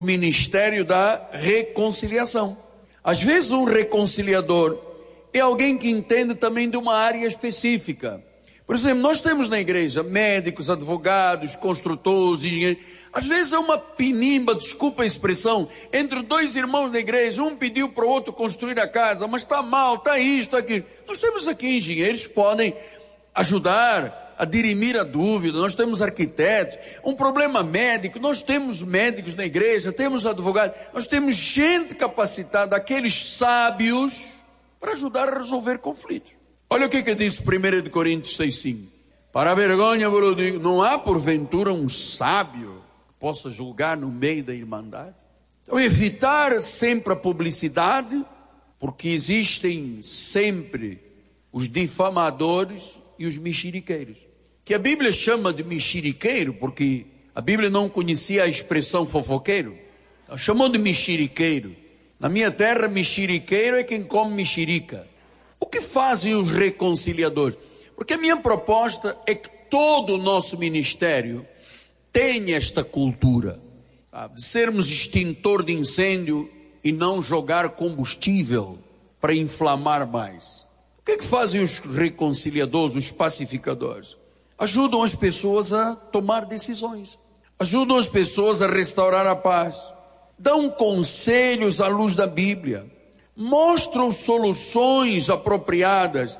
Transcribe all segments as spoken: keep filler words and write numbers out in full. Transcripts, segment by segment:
ministério da reconciliação. Às vezes um reconciliador é alguém que entende também de uma área específica. Por exemplo, nós temos na igreja médicos, advogados, construtores, engenheiros. Às vezes é uma pinimba, desculpa a expressão, entre dois irmãos da igreja, um pediu para o outro construir a casa, mas está mal, está isto, aquilo. Nós temos aqui engenheiros que podem ajudar a dirimir a dúvida, nós temos arquitetos, um problema médico, nós temos médicos na igreja, temos advogados, nós temos gente capacitada, aqueles sábios, para ajudar a resolver conflitos. Olha o que que diz primeira Coríntios seis, cinco. Para a vergonha vos digo, não há porventura um sábio que possa julgar no meio da irmandade? Então evitar sempre a publicidade, porque existem sempre os difamadores e os mexeriqueiros. Que a Bíblia chama de mexeriqueiro, porque a Bíblia não conhecia a expressão fofoqueiro. Ela chamou de mexeriqueiro. Na minha terra, mexeriqueiro é quem come mexerica. O que fazem os reconciliadores? Porque a minha proposta é que todo o nosso ministério tenha esta cultura, sabe? De sermos extintor de incêndio e não jogar combustível para inflamar mais. O que é que fazem os reconciliadores, os pacificadores? Ajudam as pessoas a tomar decisões. Ajudam as pessoas a restaurar a paz. Dão conselhos à luz da Bíblia. Mostram soluções apropriadas,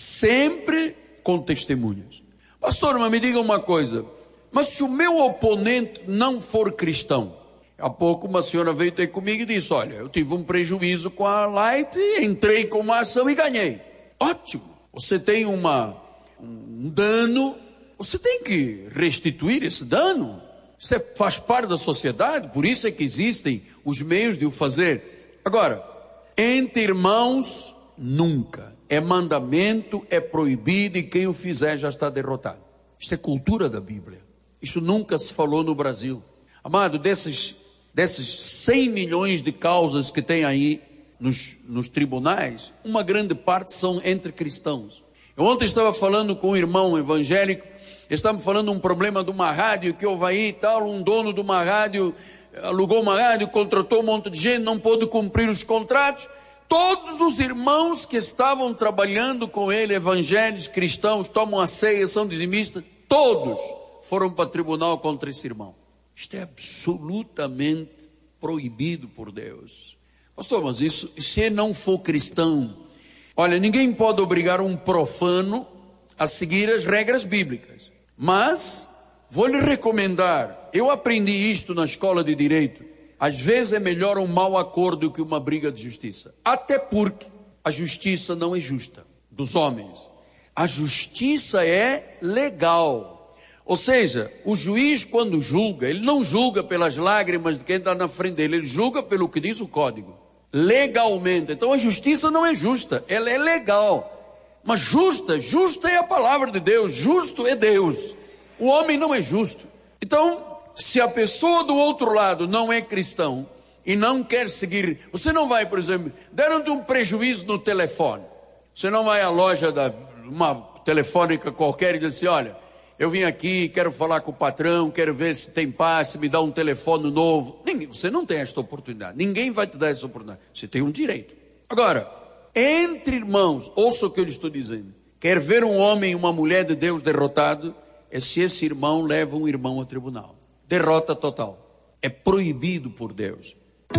sempre com testemunhas. Pastor, mas me diga uma coisa, mas se o meu oponente não for cristão? Há pouco uma senhora veio ter comigo e disse, olha, eu tive um prejuízo com a Light, entrei com uma ação e ganhei. Ótimo, você tem uma, um dano, você tem que restituir esse dano. Isso é, faz parte da sociedade, por isso é que existem os meios de o fazer. Agora, entre irmãos, nunca. É mandamento, é proibido e quem o fizer já está derrotado. Isto é cultura da Bíblia. Isso nunca se falou no Brasil. Amado, desses, desses cem milhões de causas que tem aí nos, nos tribunais, uma grande parte são entre cristãos. Eu ontem estava falando com um irmão evangélico, estava falando um problema de uma rádio que houve aí e tal, um dono de uma rádio alugou uma rádio, contratou um monte de gente, não pôde cumprir os contratos. Todos os irmãos que estavam trabalhando com ele, evangélicos, cristãos, tomam a ceia, são dizimistas, todos foram para o tribunal contra esse irmão. Isto é absolutamente proibido por Deus. Pastor, mas isso, se ele não for cristão, olha, ninguém pode obrigar um profano a seguir as regras bíblicas. Mas, vou lhe recomendar, eu aprendi isto na escola de direito, às vezes é melhor um mau acordo que uma briga de justiça. Até porque a justiça não é justa, dos homens. A justiça é legal. Ou seja, o juiz quando julga, ele não julga pelas lágrimas de quem está na frente dele, ele julga pelo que diz o código. Legalmente. Então a justiça não é justa, ela é legal. Mas justa, justa é a palavra de Deus, justo é Deus. O homem não é justo. Então, se a pessoa do outro lado não é cristão e não quer seguir, você não vai, por exemplo, deram-te um prejuízo no telefone. Você não vai à loja da uma telefônica qualquer e diz assim, olha, eu vim aqui, quero falar com o patrão, quero ver se tem passe, me dá um telefone novo. Ninguém, você não tem esta oportunidade, ninguém vai te dar essa oportunidade. Você tem um direito. Agora, entre irmãos, ouça o que eu lhe estou dizendo. Quer ver um homem e uma mulher de Deus derrotado? É se esse irmão leva um irmão ao tribunal. Derrota total. É proibido por Deus.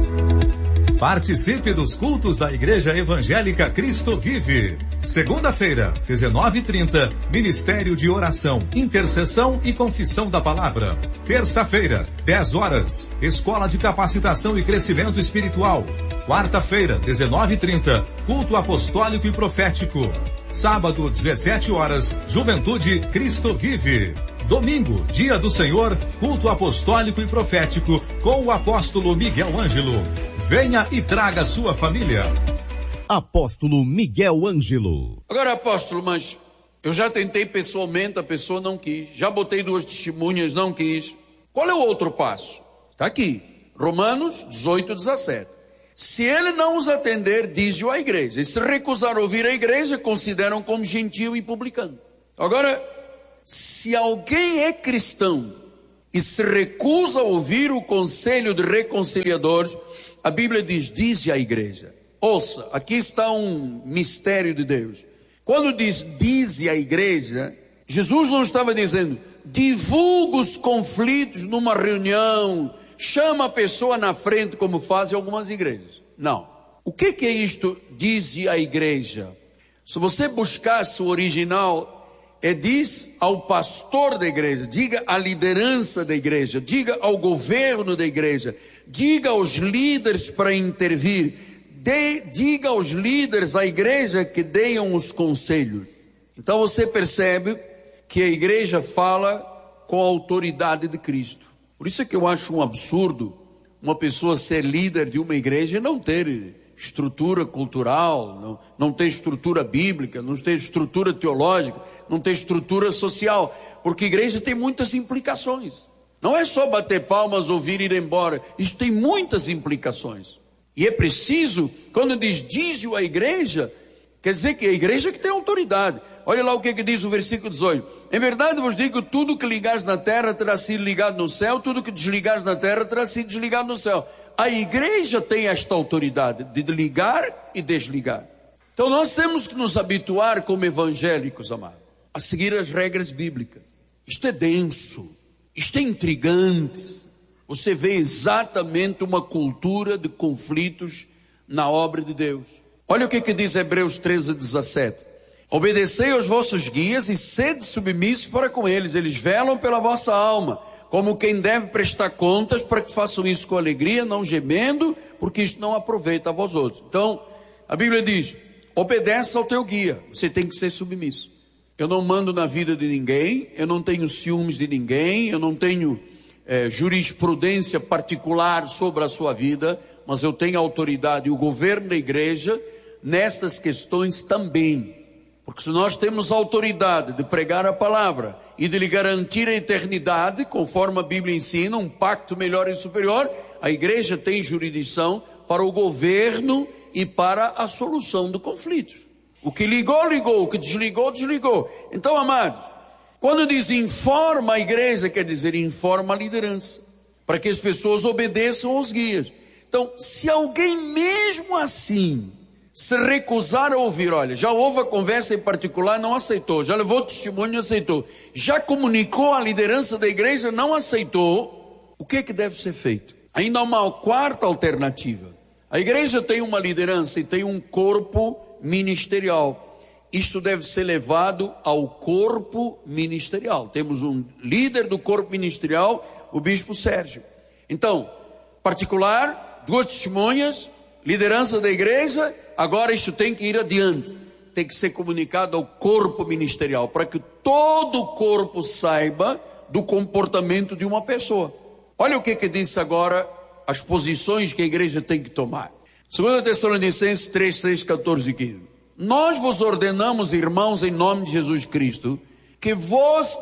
Participe dos cultos da Igreja Evangélica Cristo Vive. Segunda-feira, dezenove e trinta, Ministério de Oração, Intercessão e Confissão da Palavra. Terça-feira, dez horas, Escola de Capacitação e Crescimento Espiritual. Quarta-feira, dezenove e trinta, Culto Apostólico e Profético. Sábado, dezessete horas, Juventude Cristo Vive. Domingo, Dia do Senhor, Culto Apostólico e Profético com o Apóstolo Miguel Ângelo. Venha e traga sua família. Apóstolo Miguel Ângelo. Agora, apóstolo, mas eu já tentei pessoalmente, a pessoa não quis. Já botei duas testemunhas, não quis. Qual é o outro passo? Está aqui, Romanos dezoito, dezessete. Se ele não os atender, diz-o à igreja. E se recusar ouvir a igreja, consideram como gentil e publicano. Agora, se alguém é cristão e se recusa a ouvir o conselho de reconciliadores, a Bíblia diz, dize à igreja. Ouça, aqui está um mistério de Deus. Quando diz, dize à igreja, Jesus não estava dizendo, divulga os conflitos numa reunião, chama a pessoa na frente como fazem algumas igrejas. Não. O que, que é isto, dize à igreja? Se você buscasse o original, é diz ao pastor da igreja, diga à liderança da igreja, diga ao governo da igreja, diga aos líderes para intervir, de, diga aos líderes da igreja que deem os conselhos. Então você percebe que a igreja fala com a autoridade de Cristo. Por isso é que eu acho um absurdo uma pessoa ser líder de uma igreja e não ter estrutura cultural, não, não ter estrutura bíblica, não ter estrutura teológica, não ter estrutura social, porque a igreja tem muitas implicações. Não é só bater palmas, ouvir e ir embora. Isso tem muitas implicações. E é preciso, quando diz, diz-o à igreja, quer dizer que é a igreja que tem autoridade. Olha lá o que, que diz o versículo dezoito. Em verdade vos digo, tudo que ligares na terra terá sido ligado no céu, tudo que desligares na terra terá sido desligado no céu. A igreja tem esta autoridade de ligar e desligar. Então nós temos que nos habituar como evangélicos, amados, a seguir as regras bíblicas. Isto é denso, isto é intrigante. Você vê exatamente uma cultura de conflitos na obra de Deus. Olha o que, que diz Hebreus treze, dezessete. Obedecei aos vossos guias e sede submissos para com eles. Eles velam pela vossa alma, como quem deve prestar contas, para que façam isso com alegria, não gemendo, porque isto não aproveita a vós outros. Então, a Bíblia diz, obedece ao teu guia, você tem que ser submisso. Eu não mando na vida de ninguém, eu não tenho ciúmes de ninguém, eu não tenho é, jurisprudência particular sobre a sua vida, mas eu tenho autoridade, e o governo da igreja, nessas questões também. Porque se nós temos autoridade de pregar a palavra e de lhe garantir a eternidade, conforme a Bíblia ensina, um pacto melhor e superior, a igreja tem jurisdição para o governo e para a solução do conflito. O que ligou, ligou, o que desligou, desligou. Então, amados, quando diz informa a igreja, quer dizer informa a liderança, para que as pessoas obedeçam aos guias. Então, se alguém mesmo assim se recusar a ouvir, olha, já houve a conversa em particular, não aceitou, já levou testemunho, aceitou, já comunicou à liderança da igreja, não aceitou, o que é que deve ser feito? Ainda há uma quarta alternativa. A igreja tem uma liderança e tem um corpo ministerial. Isto deve ser levado ao corpo ministerial. Temos um líder do corpo ministerial, o bispo Sérgio. Então, particular, duas testemunhas, liderança da igreja. Agora isto tem que ir adiante, tem que ser comunicado ao corpo ministerial, para que todo o corpo saiba do comportamento de uma pessoa. Olha o que que diz agora as posições que a igreja tem que tomar. Segunda Tessalonicenses três, seis, catorze e quinze. Nós vos ordenamos, irmãos, em nome de Jesus Cristo, que vos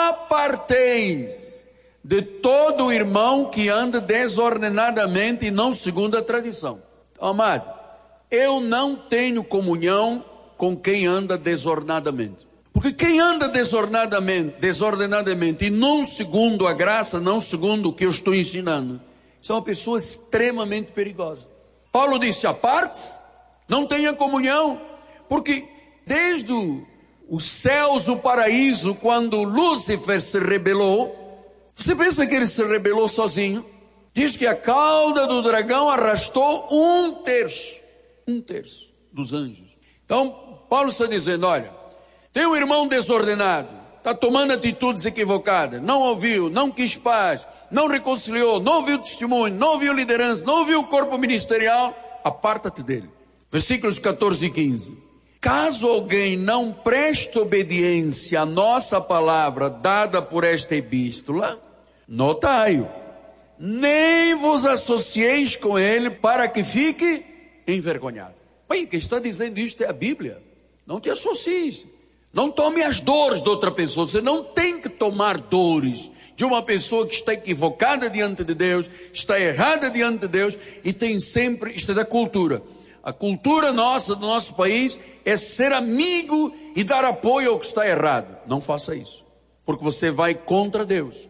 aparteis de todo irmão que anda desordenadamente e não segundo a tradição. Amado, eu não tenho comunhão com quem anda desordenadamente. Porque quem anda desordenadamente, desordenadamente e não segundo a graça, não segundo o que eu estou ensinando, isso é uma pessoa extremamente perigosa. Paulo disse, aparte-se, não tenha comunhão, porque desde o, os céus, o paraíso, quando Lúcifer se rebelou, você pensa que ele se rebelou sozinho? Diz que a cauda do dragão arrastou um terço. Um terço dos anjos. Então, Paulo está dizendo, olha, tem um irmão desordenado, está tomando atitudes equivocadas, não ouviu, não quis paz, não reconciliou, não ouviu testemunho, não ouviu liderança, não ouviu o corpo ministerial, aparta-te dele. Versículos catorze e quinze. Caso alguém não preste obediência à nossa palavra dada por esta epístola, notai-o, nem vos associeis com ele para que fique envergonhado. Bem, quem está dizendo isto é a Bíblia. Não te associes, não tome as dores de outra pessoa. Você não tem que tomar dores de uma pessoa que está equivocada diante de Deus, está errada diante de Deus, e tem sempre, isto é da cultura, a cultura nossa, do nosso país, é ser amigo e dar apoio ao que está errado. Não faça isso, porque você vai contra Deus.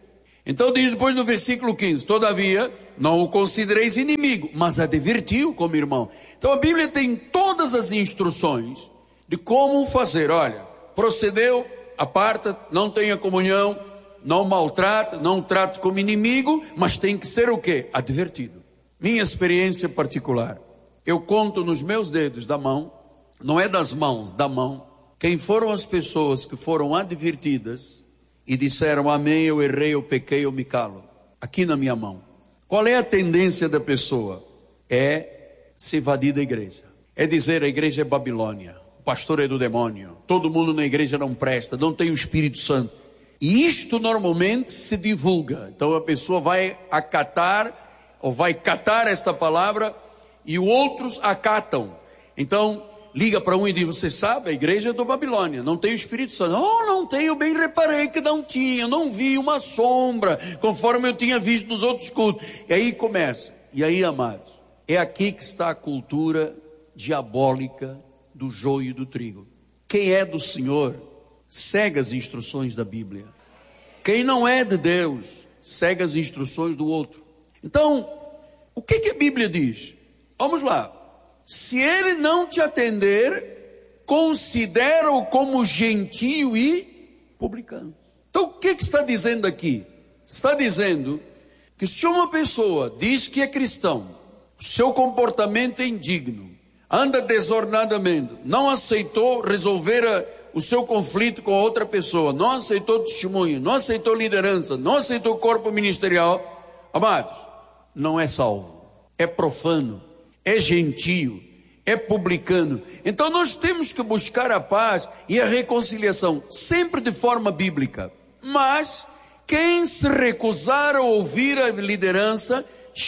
Então diz depois no versículo quinze, todavia não o considereis inimigo, mas advertiu como irmão. Então a Bíblia tem todas as instruções de como fazer. Olha, procedeu, aparta, não tenha comunhão, não maltrata, não trate como inimigo, mas tem que ser o quê? Advertido. Minha experiência particular, eu conto nos meus dedos da mão, não é das mãos, da mão, quem foram as pessoas que foram advertidas e disseram, amém, eu errei, eu pequei, eu me calo. Aqui na minha mão. Qual é a tendência da pessoa? É se evadir da igreja. É dizer, a igreja é Babilônia, o pastor é do demônio, todo mundo na igreja não presta, não tem o Espírito Santo. E isto normalmente se divulga. Então a pessoa vai acatar, ou vai catar esta palavra, e outros acatam. Então, liga para um e diz, você sabe, a igreja é do Babilônia, não tem o Espírito Santo. Oh, não tem, eu bem reparei que não tinha, não vi uma sombra, conforme eu tinha visto nos outros cultos. E aí começa. E aí, amados, é aqui que está a cultura diabólica do joio e do trigo. Quem é do Senhor, segue as instruções da Bíblia. Quem não é de Deus, segue as instruções do outro. Então, o que que a Bíblia diz? Vamos lá. Se ele não te atender, considera-o como gentio e publicano. Então o que que está dizendo aqui? Está dizendo que se uma pessoa diz que é cristão, seu comportamento é indigno, anda desordenadamente, não aceitou resolver a, o seu conflito com outra pessoa, não aceitou testemunho, não aceitou liderança, não aceitou corpo ministerial, amados, não é salvo, é profano, é gentio, é publicano. Então nós temos que buscar a paz e a reconciliação, sempre de forma bíblica. Mas quem se recusar a ouvir a liderança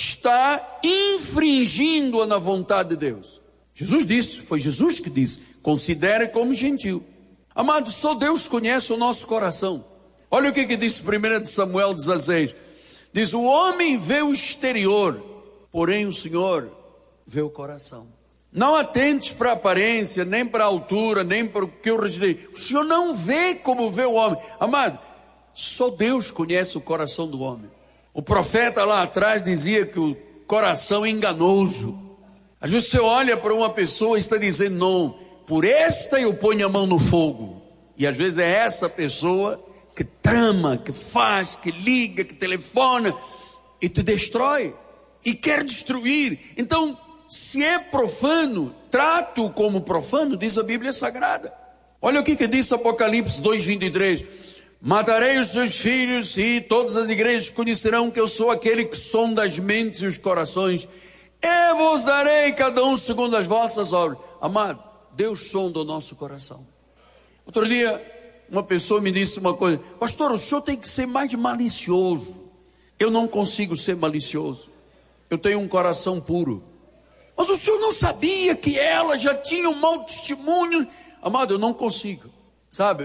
está infringindo-a na vontade de Deus. Jesus disse, foi Jesus que disse, considere como gentio. Amado, só Deus conhece o nosso coração. Olha o que que disse primeiro Samuel dezesseis. Diz, o homem vê o exterior, porém o Senhor vê o coração. Não atentes para a aparência, nem para a altura, nem para o que eu registrei. O Senhor não vê como vê o homem. Amado, só Deus conhece o coração do homem. O profeta lá atrás dizia que o coração é enganoso. Às vezes você olha para uma pessoa e está dizendo, não, por esta eu ponho a mão no fogo. E às vezes é essa pessoa que trama, que faz, que liga, que telefona e te destrói. E quer destruir. Então, se é profano, trato-o como profano, diz a Bíblia Sagrada. Olha o que que diz Apocalipse dois, vinte e três. Matarei os seus filhos e todas as igrejas conhecerão que eu sou aquele que sonda as mentes e os corações. Eu vos darei cada um segundo as vossas obras. Amado, Deus sonda o nosso coração. Outro dia, uma pessoa me disse uma coisa. Pastor, o senhor tem que ser mais malicioso. Eu não consigo ser malicioso. Eu tenho um coração puro. Mas o senhor não sabia que ela já tinha um mau testemunho? Amado, eu não consigo. Sabe?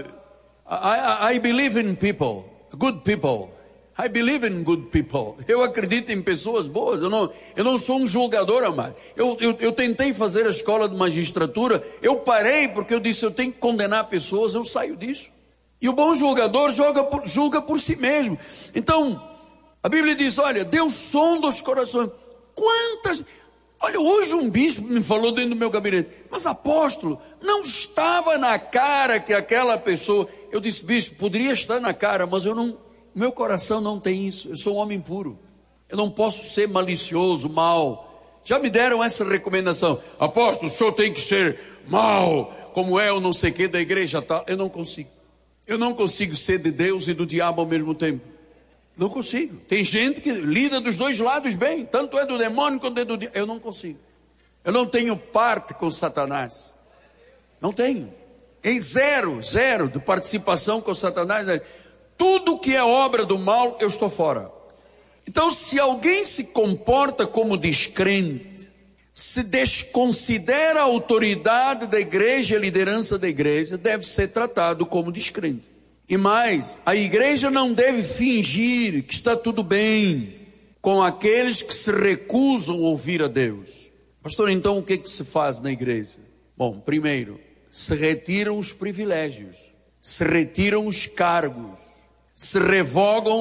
I, I, I believe in people, good people. I believe in good people. Eu acredito em pessoas boas. Eu não, eu não sou um julgador, amado. Eu, eu, eu tentei fazer a escola de magistratura. Eu parei porque eu disse, eu tenho que condenar pessoas. Eu saio disso. E o bom julgador julga por, julga por si mesmo. Então, a Bíblia diz, olha, Deus sonda os corações. Quantas... Olha, hoje um bispo me falou dentro do meu gabinete, mas apóstolo, não estava na cara que aquela pessoa... Eu disse, bispo, poderia estar na cara, mas eu não... Meu coração não tem isso, eu sou um homem puro. Eu não posso ser malicioso, mau. Já me deram essa recomendação. Apóstolo, o senhor tem que ser mau, como é o não sei o que da igreja tal. Eu não consigo. Eu não consigo ser de Deus e do diabo ao mesmo tempo. Não consigo. Tem gente que lida dos dois lados bem. Tanto é do demônio quanto é do diabo. Eu não consigo. Eu não tenho parte com Satanás. Não tenho. Em zero, zero de participação com Satanás. Tudo que é obra do mal, eu estou fora. Então, se alguém se comporta como descrente, se desconsidera a autoridade da igreja, a liderança da igreja, deve ser tratado como descrente. E mais, a igreja não deve fingir que está tudo bem com aqueles que se recusam a ouvir a Deus. Pastor, então o que que se faz na igreja? Bom, primeiro, se retiram os privilégios, se retiram os cargos, se revogam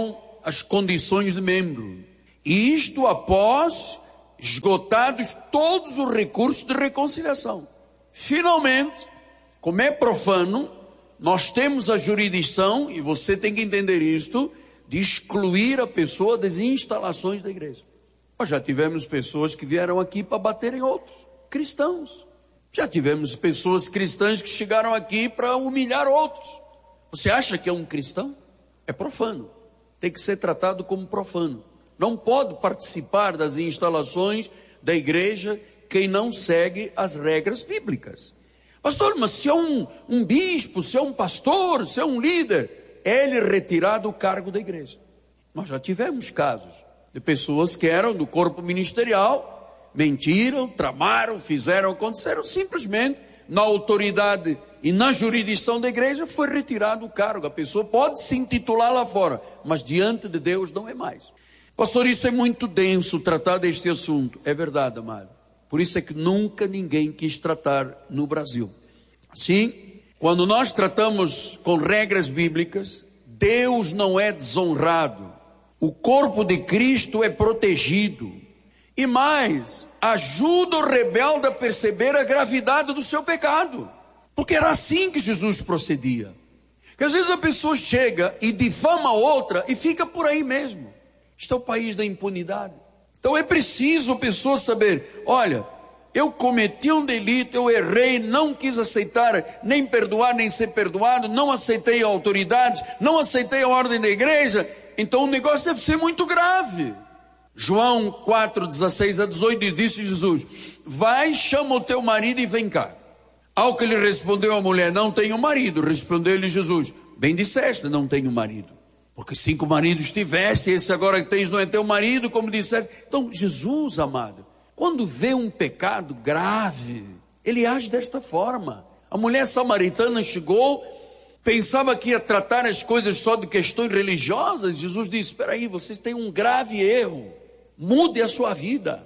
as condições de membro. E isto após esgotados todos os recursos de reconciliação. Finalmente, como é profano, nós temos a jurisdição, e você tem que entender isto, de excluir a pessoa das instalações da igreja. Nós já tivemos pessoas que vieram aqui para bater em outros, cristãos. Já tivemos pessoas cristãs que chegaram aqui para humilhar outros. Você acha que é um cristão? É profano. Tem que ser tratado como profano. Não pode participar das instalações da igreja quem não segue as regras bíblicas. Pastor, mas se é um, um bispo, se é um pastor, se é um líder, é ele retirado do cargo da igreja. Nós já tivemos casos de pessoas que eram do corpo ministerial, mentiram, tramaram, fizeram, aconteceram, simplesmente na autoridade e na jurisdição da igreja foi retirado o cargo. A pessoa pode se intitular lá fora, mas diante de Deus não é mais. Pastor, isso é muito denso tratar deste assunto. É verdade, amado. Por isso é que nunca ninguém quis tratar no Brasil. Sim, quando nós tratamos com regras bíblicas, Deus não é desonrado. O corpo de Cristo é protegido. E mais, ajuda o rebelde a perceber a gravidade do seu pecado. Porque era assim que Jesus procedia. Que às vezes a pessoa chega e difama outra e fica por aí mesmo. Este é o país da impunidade. Então é preciso a pessoa saber, olha, eu cometi um delito, eu errei, não quis aceitar, nem perdoar, nem ser perdoado, não aceitei a autoridade, não aceitei a ordem da igreja, então o negócio deve ser muito grave. João quatro, dezesseis a dezoito, disse Jesus, vai, chama o teu marido e vem cá. Ao que lhe respondeu a mulher, não tenho marido, respondeu-lhe Jesus, bem disseste, não tenho marido. Porque cinco maridos tiveste, esse agora que tens não é teu marido, como disseste. Então, Jesus, amado, quando vê um pecado grave, ele age desta forma. A mulher samaritana chegou, pensava que ia tratar as coisas só de questões religiosas. Jesus disse, espera aí, vocês têm um grave erro. Mude a sua vida.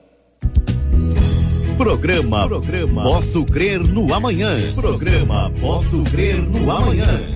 Programa, Programa Posso Crer no Amanhã. Programa Posso Crer no Amanhã.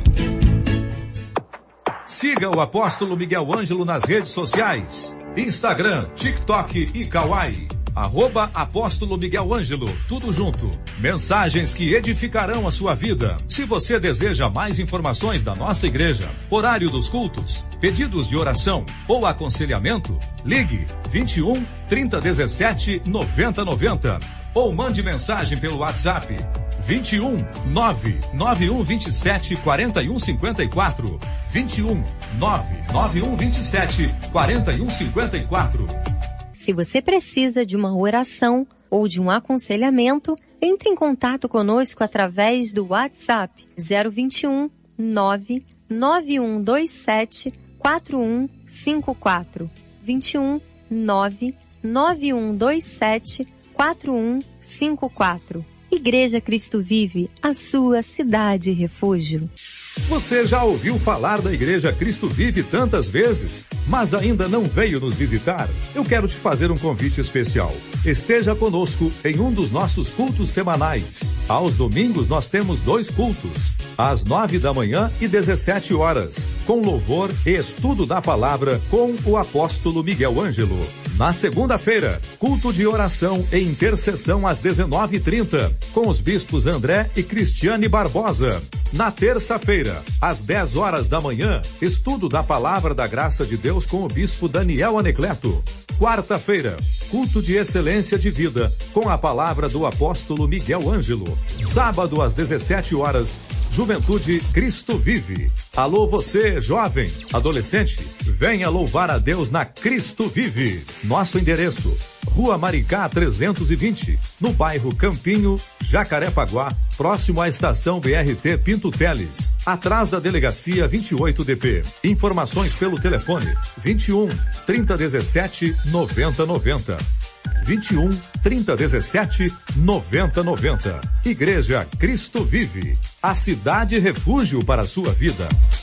Siga o Apóstolo Miguel Ângelo nas redes sociais. Instagram, TikTok e Kawaii. Arroba Apóstolo Miguel Ângelo, tudo junto. Mensagens que edificarão a sua vida. Se você deseja mais informações da nossa igreja, horário dos cultos, pedidos de oração ou aconselhamento, ligue vinte e um, trinta, dezessete, noventa, noventa ou mande mensagem pelo WhatsApp vinte e um, nove nove um vinte e sete, quarenta e um cinquenta e quatro. vinte e um, nove nove um vinte e sete, quarenta e um cinquenta e quatro. Se você precisa de uma oração ou de um aconselhamento, entre em contato conosco através do WhatsApp zero vinte e um, nove nove um dois sete, quatro um cinco quatro. vinte e um, nove nove um dois sete, quatro um cinco quatro. Igreja Cristo Vive, a sua cidade refúgio. Você já ouviu falar da Igreja Cristo Vive tantas vezes, mas ainda não veio nos visitar? Eu quero te fazer um convite especial. Esteja conosco em um dos nossos cultos semanais. Aos domingos nós temos dois cultos, às nove da manhã e dezessete horas, com louvor e estudo da palavra com o apóstolo Miguel Ângelo. Na segunda-feira, culto de oração e intercessão às dezenove e trinta, com os bispos André e Cristiane Barbosa. Na terça-feira, às dez horas da manhã, estudo da palavra da graça de Deus com o bispo Daniel Anecleto. Quarta-feira, culto de excelência de vida, com a palavra do apóstolo Miguel Ângelo. Sábado, às dezessete horas, Juventude Cristo Vive. Alô você, jovem, adolescente, venha louvar a Deus na Cristo Vive. Nosso endereço, Rua Maricá trezentos e vinte, no bairro Campinho, Jacarepaguá, próximo à estação B R T Pinto Teles, atrás da delegacia vinte e oito D P. Informações pelo telefone vinte e um, trinta, dezessete, noventa, noventa. vinte e um, trinta, dezessete, noventa, noventa. Igreja Cristo Vive, a cidade refúgio para a sua vida.